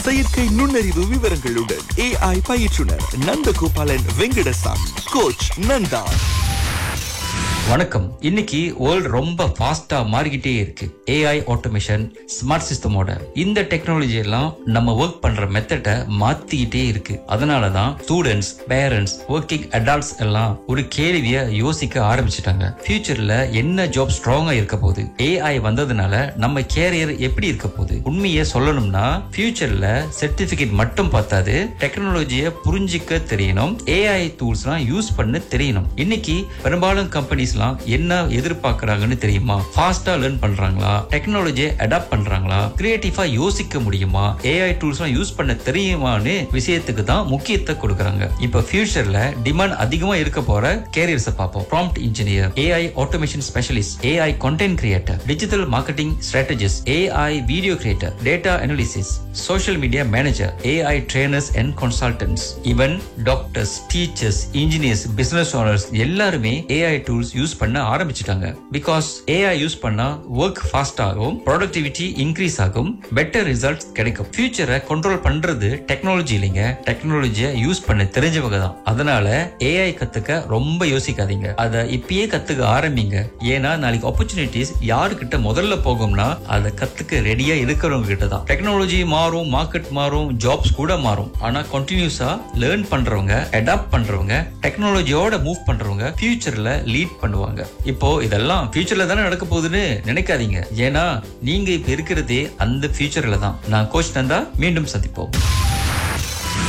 செயற்கை நுண்ணறிவு விவரங்களுடன் AI பயிற்றுனர் நந்தகோபாலன் வெங்கடசாமி, கோச் நந்தா. வணக்கம். இன்னைக்கு வேர்ல்ட் ரொம்ப ஃபாஸ்டா மாறிக்கிட்டே இருக்கு. ஏஐ ஆட்டோமேஷன், ஸ்மார்ட் சிஸ்டமோட இந்த டெக்னாலஜி எல்லாம் நம்ம ஒர்க் பண்ற மெத்தட மாத்திக்கிட்டே இருக்கு. அதனாலதான் ஸ்டூடெண்ட்ஸ், பேரண்ட்ஸ், ஒர்க்கிங் அடல்ட்ஸ் எல்லாம் ஒரு கேள்வியை யோசிக்க ஆரம்பிச்சிட்டாங்க. ஃபியூச்சர்ல என்ன ஜாப் ஸ்ட்ராங்கா இருக்க போகுது? ஏஐ வந்ததுனால நம்ம கேரியர் எப்படி இருக்க போகுது? உண்மையை சொல்லணும்னா ஃபியூச்சர்ல சர்டிபிகேட் மட்டும் பார்த்தாது, டெக்னாலஜியை புரிஞ்சிக்க தெரியணும், ஏஐ டூல்ஸ்லாம் யூஸ் பண்ண தெரியணும். இன்னைக்கு பெரும்பாலும் கம்பெனிஸ் என்ன எதிர்பார்க்கறாங்கன்னு தெரியுமா? ஃபாஸ்டா லேர்ன் பண்றாங்களா? டெக்னாலஜியை அடாப்ட் பண்றாங்களா? கிரியேட்டிவா யோசிக்க முடியுமா? ஏஐ டூல்ஸ் யூஸ் பண்ண தெரியுமான்னு விஷயத்துக்கு தான் முக்கியத்தை கொடுக்கறாங்க. இப்ப ஃபியூச்சர்ல டிமாண்ட் அதிகமா இருக்க போற கேரியர்ஸ் பார்ப்போம். Prompt engineer, AI automation specialist, AI content creator, digital marketing strategist, AI video creator, data analysis, social media manager, AI trainers and consultants, even doctors, teachers, engineers, business owners எல்லாருமே AI tools use பண்ண ஆரம்பிச்சிட்டாங்க. Because AI use பண்ணா work fast ஆகும், productivity increase ஆகும், better results கிடைக்கும். ஃபியூச்சரை control பண்றது technology இல்லைங்க, டெக்னாலஜியை யூஸ் பண்ண தெரிஞ்சவங்க தான். அதனால ஏஐ கத்துக்க ரொம்ப யோசிக்காதீங்க, அதை இப்பயே கத்துக்க ஆரம்பிங்க. ஏன்னா நாளைக்கு ஆப்பர்ச்சுனிட்டிஸ் யாருக்கிட்ட முதல்ல போகும்னா அதை கத்துக்க ரெடியா இருக்கிறவங்க கிட்ட தான். டெக்னாலஜி மாறும், மார்க்கெட் மாறும், ஜாப்ஸ் கூட மாறும். ஆனா கண்டினியூஸா லேர்ன் பண்றவங்க, அடாப்ட் பண்றவங்க, டெக்னாலஜியோட மூவ் பண்றவங்க ஃபியூச்சர்ல லீட் பண்ணுவாங்க. இப்போ இதெல்லாம் ஃபியூச்சர்ல தானே நடக்க போகுதுன்னு நினைக்காதீங்க. ஏன்னா நீங்க இப்ப இருக்கிறதே அந்த ஃபியூச்சர்ல தான். நான் கோச் நந்தா, மீண்டும் சந்திப்போம்.